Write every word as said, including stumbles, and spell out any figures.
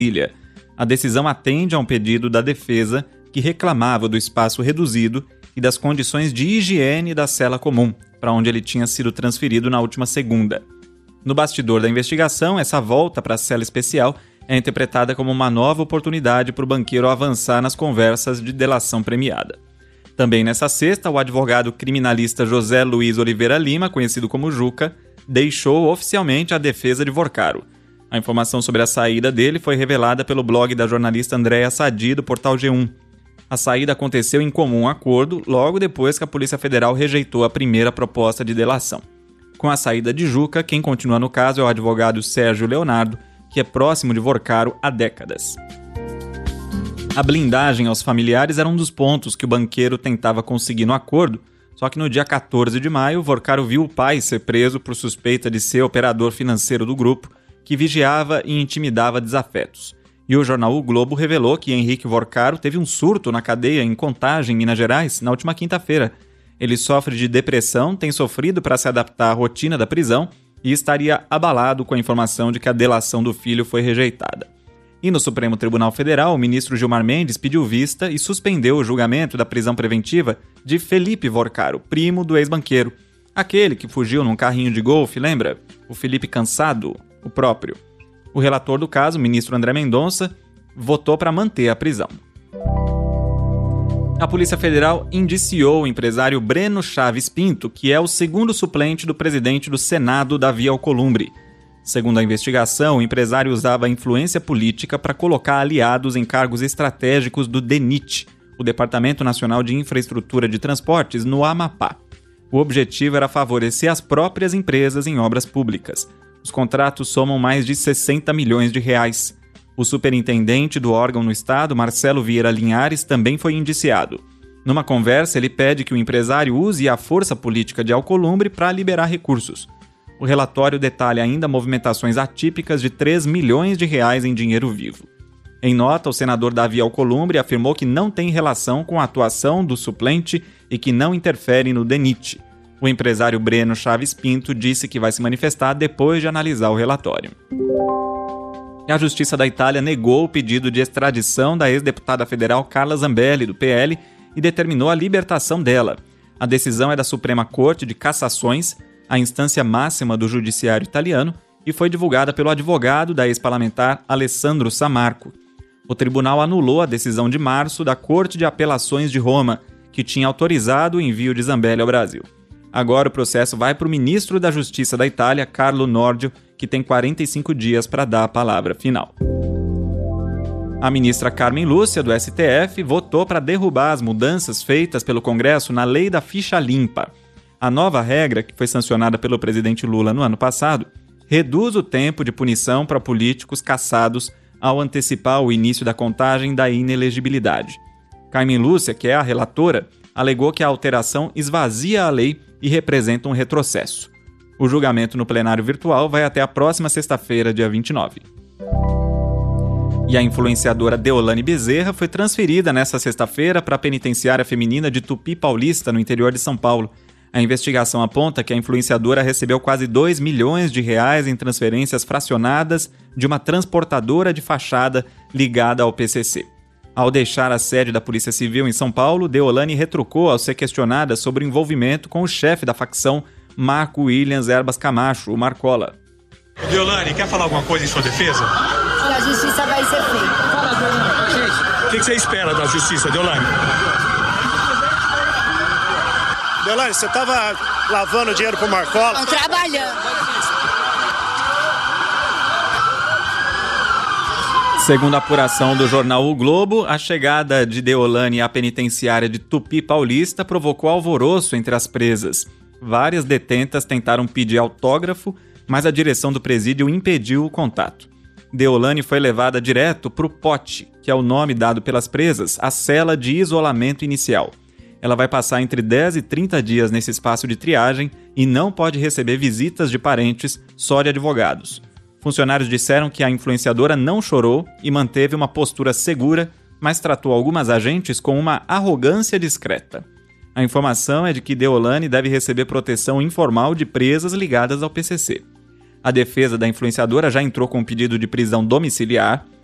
Brasília. A decisão atende a um pedido da defesa que reclamava do espaço reduzido e das condições de higiene da cela comum, para onde ele tinha sido transferido na última segunda. No bastidor da investigação, essa volta para a cela especial é interpretada como uma nova oportunidade para o banqueiro avançar nas conversas de delação premiada. Também nessa sexta, o advogado criminalista José Luiz Oliveira Lima, conhecido como Juca, deixou oficialmente a defesa de Vorcaro. A informação sobre a saída dele foi revelada pelo blog da jornalista Andréa Sadi, do portal G um. A saída aconteceu em comum acordo logo depois que a Polícia Federal rejeitou a primeira proposta de delação. Com a saída de Juca, quem continua no caso é o advogado Sérgio Leonardo, que é próximo de Vorcaro há décadas. A blindagem aos familiares era um dos pontos que o banqueiro tentava conseguir no acordo, só que no dia quatorze de maio, Vorcaro viu o pai ser preso por suspeita de ser operador financeiro do grupo, que vigiava e intimidava desafetos. E o jornal O Globo revelou que Henrique Vorcaro teve um surto na cadeia em Contagem, Minas Gerais, na última quinta-feira. Ele sofre de depressão, tem sofrido para se adaptar à rotina da prisão e estaria abalado com a informação de que a delação do filho foi rejeitada. E no Supremo Tribunal Federal, o ministro Gilmar Mendes pediu vista e suspendeu o julgamento da prisão preventiva de Felipe Vorcaro, primo do ex-banqueiro. Aquele que fugiu num carrinho de golfe, lembra? O Felipe Cansado, o próprio. O relator do caso, o ministro André Mendonça, votou para manter a prisão. A Polícia Federal indiciou o empresário Breno Chaves Pinto, que é o segundo suplente do presidente do Senado, Davi Alcolumbre. Segundo a investigação, o empresário usava a influência política para colocar aliados em cargos estratégicos do DENIT, o Departamento Nacional de Infraestrutura de Transportes, no Amapá. O objetivo era favorecer as próprias empresas em obras públicas. Os contratos somam mais de sessenta milhões de reais. O superintendente do órgão no estado, Marcelo Vieira Linhares, também foi indiciado. Numa conversa, ele pede que o empresário use a força política de Alcolumbre para liberar recursos. O relatório detalha ainda movimentações atípicas de três milhões de reais em dinheiro vivo. Em nota, o senador Davi Alcolumbre afirmou que não tem relação com a atuação do suplente e que não interfere no DENIT. O empresário Breno Chaves Pinto disse que vai se manifestar depois de analisar o relatório. A Justiça da Itália negou o pedido de extradição da ex-deputada federal Carla Zambelli, do P L, e determinou a libertação dela. A decisão é da Suprema Corte de Cassações, a instância máxima do judiciário italiano, e foi divulgada pelo advogado da ex-parlamentar Alessandro Samarco. O tribunal anulou a decisão de março da Corte de Apelações de Roma, que tinha autorizado o envio de Zambelli ao Brasil. Agora o processo vai para o ministro da Justiça da Itália, Carlo Nordio, que tem quarenta e cinco dias para dar a palavra final. A ministra Carmen Lúcia, do S T F, votou para derrubar as mudanças feitas pelo Congresso na lei da ficha limpa. A nova regra, que foi sancionada pelo presidente Lula no ano passado, reduz o tempo de punição para políticos cassados ao antecipar o início da contagem da inelegibilidade. Carmen Lúcia, que é a relatora, alegou que a alteração esvazia a lei e representa um retrocesso. O julgamento no plenário virtual vai até a próxima sexta-feira, dia vinte e nove. E a influenciadora Deolane Bezerra foi transferida nesta sexta-feira para a penitenciária feminina de Tupi Paulista, no interior de São Paulo. A investigação aponta que a influenciadora recebeu quase dois milhões de reais em transferências fracionadas de uma transportadora de fachada ligada ao P C C. Ao deixar a sede da Polícia Civil em São Paulo, Deolane retrucou ao ser questionada sobre o envolvimento com o chefe da facção, Marco Williams Erbas Camacho, o Marcola. Deolane, quer falar alguma coisa em sua defesa? Que a justiça vai ser feita. Fala, Deolane, gente. O que você espera da justiça, Deolane? Deolane, você estava lavando dinheiro pro Marcola? Estão trabalhando. Segundo a apuração do jornal O Globo, a chegada de Deolane à penitenciária de Tupi Paulista provocou alvoroço entre as presas. Várias detentas tentaram pedir autógrafo, mas a direção do presídio impediu o contato. Deolane foi levada direto para o Pote, que é o nome dado pelas presas, a cela de isolamento inicial. Ela vai passar entre dez e trinta dias nesse espaço de triagem e não pode receber visitas de parentes, só de advogados. Funcionários disseram que a influenciadora não chorou e manteve uma postura segura, mas tratou algumas agentes com uma arrogância discreta. A informação é de que Deolane deve receber proteção informal de presas ligadas ao P C C. A defesa da influenciadora já entrou com um pedido de prisão domiciliar